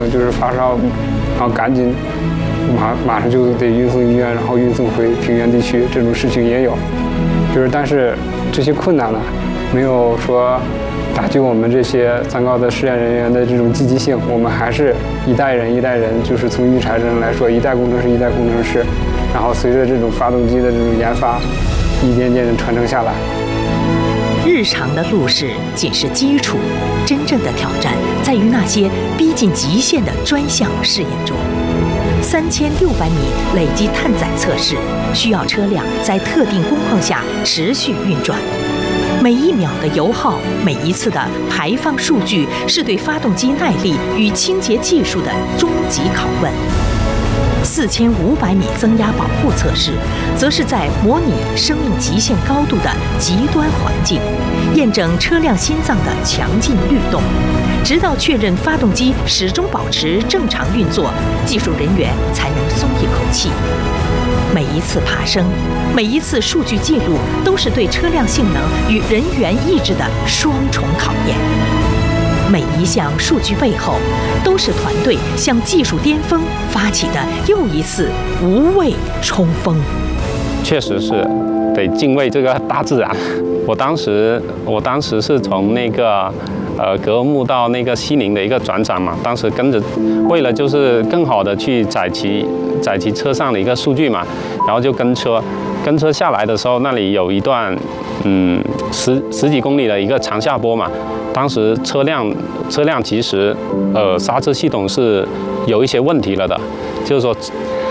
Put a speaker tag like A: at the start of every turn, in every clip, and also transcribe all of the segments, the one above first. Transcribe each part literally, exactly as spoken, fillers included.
A: 就是发烧，然后赶紧马马上就得运送医院，然后运送回平原地区，这种事情也有。就是但是这些困难呢，没有说打击我们这些三高的试验人员的这种积极性。我们还是一代人一代人，就是从育才人来说，一代工程师一代工程师，然后随着这种发动机的这种研发，一点点的传承下来。
B: 日常的路试仅是基础，真正的挑战在于那些逼近极限的专项试验中。三千六百米累积碳载测试需要车辆在特定工况下持续运转，每一秒的油耗，每一次的排放数据，是对发动机耐力与清洁技术的终极拷问。四千五百米增压保护测试，则是在模拟生命极限高度的极端环境，验证车辆心脏的强劲律动，直到确认发动机始终保持正常运作，技术人员才能松一口气。每一次爬升，每一次数据记录，都是对车辆性能与人员意志的双重考验。每一项数据背后，都是团队向技术巅峰发起的又一次无畏冲锋。
C: 确实是得敬畏这个大自然。我当时，我当时是从那个呃格尔木到那个西宁的一个转场嘛，当时跟着，为了就是更好的去载齐载齐车上的一个数据嘛，然后就跟车，跟车下来的时候，那里有一段嗯十十几公里的一个长下坡嘛。当时车辆车辆其实呃刹车系统是有一些问题了的，就是说，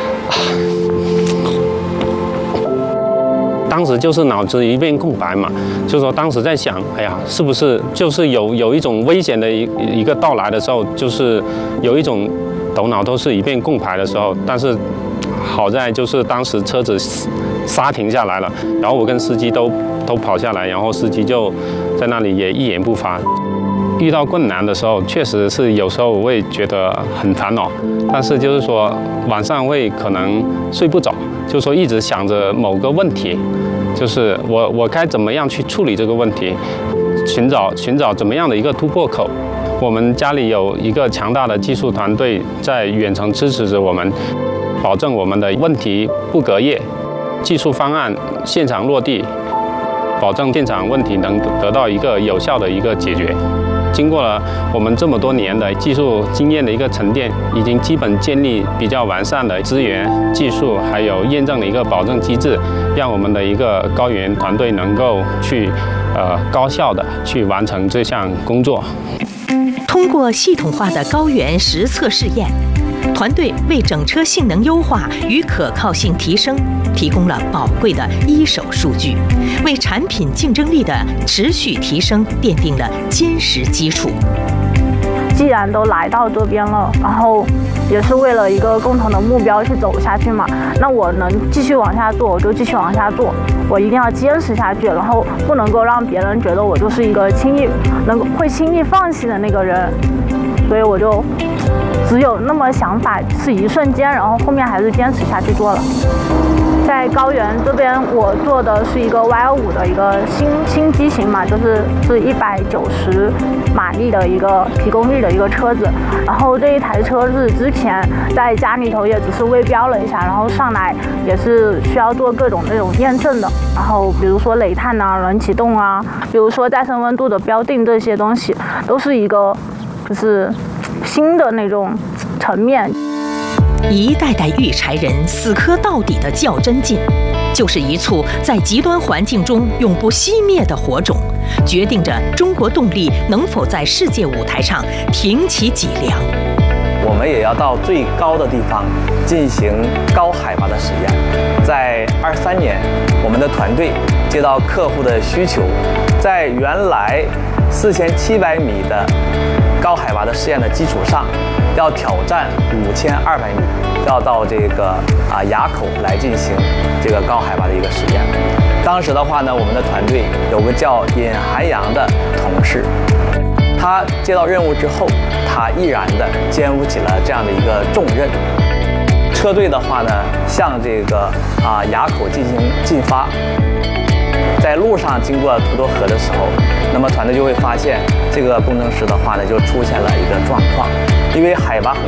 C: 当时就是脑子一片空白嘛，就是说当时在想，哎呀，是不是就是有有一种危险的一一个到来的时候，就是有一种头脑都是一片空白的时候，但是好在就是当时车子刹停下来了，然后我跟司机都都跑下来，然后司机就在那里也一言不发。遇到困难的时候，确实是有时候我会觉得很烦恼，但是就是说晚上会可能睡不着，就是说一直想着某个问题，就是我我该怎么样去处理这个问题，寻找寻找怎么样的一个突破口。我们家里有一个强大的技术团队在远程支持着我们，保证我们的问题不隔夜，技术方案现场落地，保证现场问题能得到一个有效的一个解决。经过了我们这么多年的技术经验的一个沉淀，已经基本建立比较完善的资源、技术还有验证的一个保证机制，让我们的一个高原团队能够去呃高效的去完成这项工作。
B: 通过系统化的高原实测试验，团队为整车性能优化与可靠性提升提供了宝贵的一手数据，为产品竞争力的持续提升奠定了坚实基础。
D: 既然都来到这边了，然后也是为了一个共同的目标去走下去嘛，那我能继续往下做，我就继续往下做，我一定要坚持下去，然后不能够让别人觉得我就是一个轻易能够会轻易放弃的那个人，所以我就只有那么想法，是一瞬间，然后后面还是坚持下去做了。在高原这边，我做的是一个 Y 二五的一个新新机型嘛，就是是一百九十马力的一个皮功率的一个车子。然后这一台车是之前在家里头也只是微标了一下，然后上来也是需要做各种那种验证的。然后比如说累碳啊、冷启动啊，比如说再生温度的标定，这些东西都是一个就是新的那种层面。
B: 一代代育柴人死磕到底的较真劲，就是一簇在极端环境中永不熄灭的火种，决定着中国动力能否在世界舞台上挺起脊梁。
E: 我们也要到最高的地方进行高海拔的实验。在二三年，我们的团队接到客户的需求，在原来四千七百米的高海拔的试验的基础上，要挑战五千二百米，要到这个啊垭口来进行这个高海拔的一个实验。当时的话呢，我们的团队有个叫尹寒阳的同事，他接到任务之后，他毅然的肩负起了这样的一个重任。车队的话呢，向这个啊垭口进行进发。在路上经过滁沱河的时候，那么团队就会发现，这个工程师的话呢，就出现了一个状况，因为海拔很